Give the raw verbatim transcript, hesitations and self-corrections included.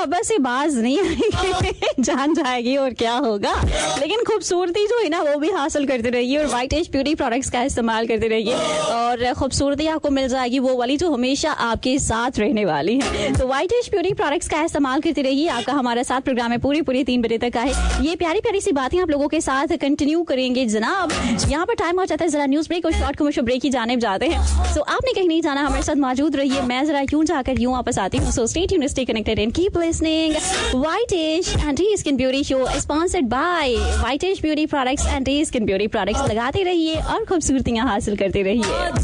मोहब्बत से बाज नहीं आएंगे, जान जाएगी और क्या होगा। लेकिन खूबसूरती जो है ना वो भी हासिल करते रहिए और वाइट एज ब्यूटी प्रोडक्ट्स का इस्तेमाल करते रहिए और खूबसूरती आपको मिल जाएगी वो वाली जो हमेशा आपके साथ रहने वाली है। तो वाइट एज ब्यूटी प्रोडक्ट्स का इस्तेमाल करते रहिए। आपका हमारा साथ प्रोग्राम है पूरी पूरी तीन बजे तक का है। ये प्यारी प्यारी सी बातें आप लोगों के साथ कंटिन्यू करेंगे जनाब। यहाँ पर टाइम हो जाता है जरा न्यूज ब्रेक और शॉर्ट कमर्शियल ब्रेक की जाने जाते हैं। सो आपने कहीं नहीं जाना, हमारे साथ मौजूद रहिए। मैं जरा यूं जाकर यूं वापस आती हूँ। So stay tuned, stay connected and keep listening. White as and skin beauty show sponsored by white as beauty products and skin beauty products. लगाते रहिए और खूबसूरतियां हासिल करते रहिए।